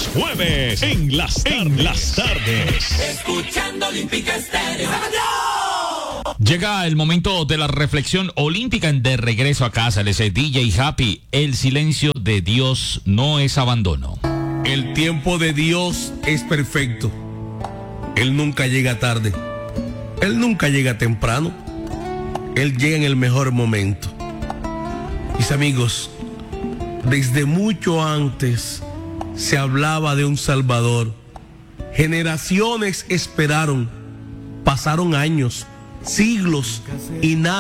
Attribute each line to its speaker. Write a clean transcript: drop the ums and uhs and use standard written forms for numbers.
Speaker 1: los jueves en las tardes.
Speaker 2: Escuchando Olímpica Estéreo.
Speaker 3: Llega el momento de la reflexión olímpica de regreso a casa. Les dice DJ Happy, el silencio de Dios no es abandono.
Speaker 4: El tiempo de Dios es perfecto. Él nunca llega tarde. Él nunca llega temprano. Él llega en el mejor momento. Mis amigos, desde mucho antes se hablaba de un Salvador. Generaciones esperaron. Pasaron años, siglos y nada.